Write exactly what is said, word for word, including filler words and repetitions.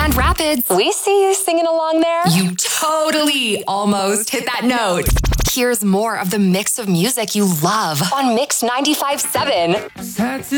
Grand Rapids. We see you singing along there. You totally almost hit that note. Here's more of the mix of music you love on Mix ninety-five point seven. Sad to